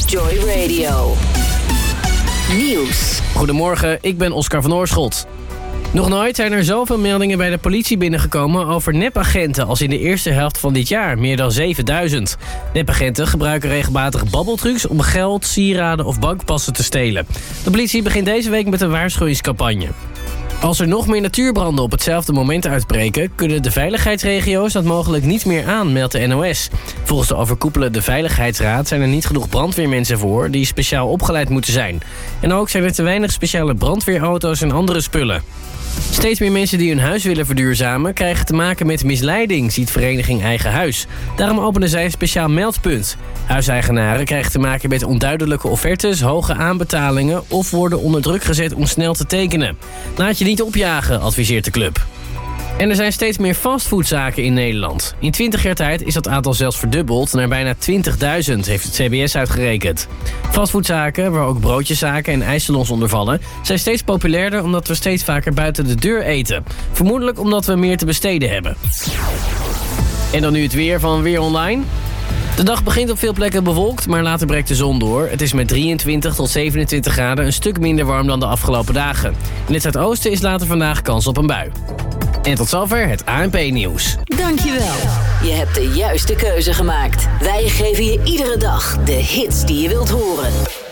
Joy Radio. Nieuws. Goedemorgen, ik ben Oscar van Oorschot. Nog nooit zijn er zoveel meldingen bij de politie binnengekomen over nepagenten als in de eerste helft van dit jaar, meer dan 7000. Nepagenten gebruiken regelmatig babbeltrucs om geld, sieraden of bankpassen te stelen. De politie begint deze week met een waarschuwingscampagne. Als er nog meer natuurbranden op hetzelfde moment uitbreken, kunnen de veiligheidsregio's dat mogelijk niet meer aan, meldt de NOS. Volgens de overkoepelende Veiligheidsraad zijn er niet genoeg brandweermensen voor die speciaal opgeleid moeten zijn. En ook zijn er te weinig speciale brandweerauto's en andere spullen. Steeds meer mensen die hun huis willen verduurzamen krijgen te maken met misleiding, ziet vereniging Eigen Huis. Daarom openen zij een speciaal meldpunt. Huiseigenaren krijgen te maken met onduidelijke offertes, hoge aanbetalingen of worden onder druk gezet om snel te tekenen. Laat je niet opjagen, adviseert de club. En er zijn steeds meer fastfoodzaken in Nederland. In 20 jaar tijd is dat aantal zelfs verdubbeld naar bijna 20.000, heeft het CBS uitgerekend. Fastfoodzaken, waar ook broodjeszaken en ijssalons onder vallen, zijn steeds populairder omdat we steeds vaker buiten de deur eten. Vermoedelijk omdat we meer te besteden hebben. En dan nu het weer van Weer Online. De dag begint op veel plekken bewolkt, maar later breekt de zon door. Het is met 23 tot 27 graden een stuk minder warm dan de afgelopen dagen. In het zuidoosten is later vandaag kans op een bui. En tot zover het ANP-nieuws. Dankjewel. Je hebt de juiste keuze gemaakt. Wij geven je iedere dag de hits die je wilt horen.